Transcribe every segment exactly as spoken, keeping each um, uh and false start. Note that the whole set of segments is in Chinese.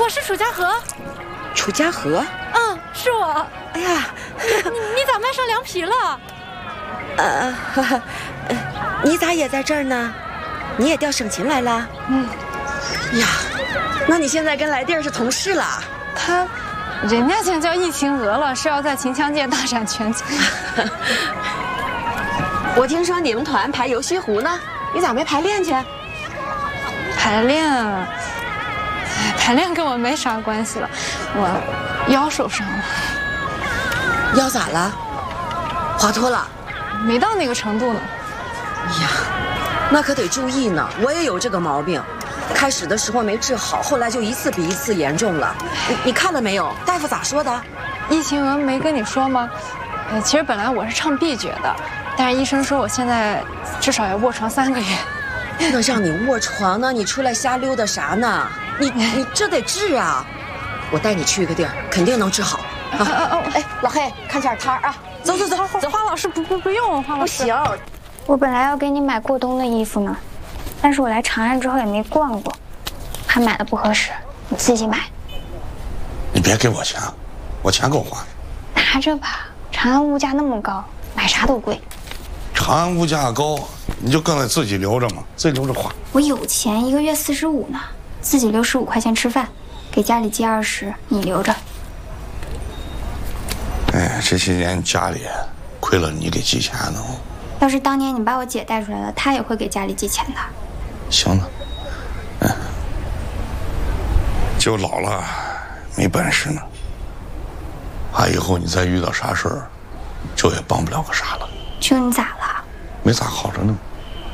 我是楚家河。 楚家河？ 嗯，是我。 哎呀， 你你咋卖上凉皮了？ 呃，呵呵呃，你咋也在这儿呢？你也调省琴来了？ 嗯。 呀，那你现在跟来弟儿是同事了？ 他，人家现在叫易秦娥了，是要在秦腔界大展拳脚。 我听说你们团排游西湖呢，你咋没排练去？ 排练，排练跟我没啥关系了，我腰受伤了。 腰咋了？滑脱了？ 没到那个程度呢。 呀，那可得注意呢。我也有这个毛病，开始的时候没治好，后来就一次比一次严重了。你你看了没有？大夫咋说的？ 易秦娥没跟你说吗？呃，其实本来我是唱 B 角的，但是医生说我现在至少要卧床三个月。 不能让你卧床呢，你出来瞎溜达啥呢？你你这得治啊！我带你去一个地儿，肯定能治好。啊啊哎，老黑，看下摊啊！走走走走， 花老师不不不用，花老师。 不行， 我本来要给你买过冬的衣服呢，但是我来长安之后也没逛过，怕买的不合适，你自己买。 你别给我钱，我钱够花。 拿着吧，长安物价那么高，买啥都贵。 长安物价高，你就更得自己留着嘛，自己留着花。 我有钱，一个月四十五呢，自己留十五块钱吃饭，给家里寄二十，你留着。 哎，这些年家里亏了你给寄钱呢。 要是当年你把我姐带出来了，她也会给家里寄钱的。 行了，嗯，就老了没本事呢，怕以后你再遇到啥事儿，就也帮不了个啥了。 就你咋了？ 没咋好着呢。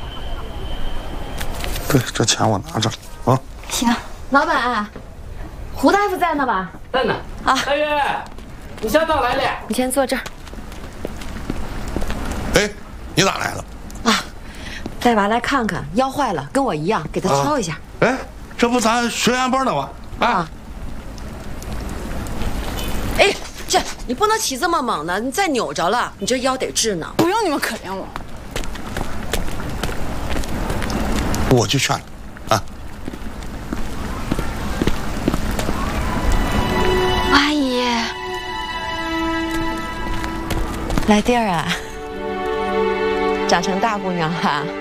对，这钱我拿着了啊。 行， 老板，胡大夫在呢吧？ 在呢。啊，大爷，你先到来了。 你先坐这儿。 哎，你咋来了？ 啊，带娃来看看，腰坏了，跟我一样，给他敲一下。 啊、哎，这不咱学员班的吗？啊。啊哎，这你不能起这么猛呢，你再扭着了，你这腰得治呢。 不用你们可怜我。 我去劝他，啊！ 阿姨， 来弟儿啊，长成大姑娘哈。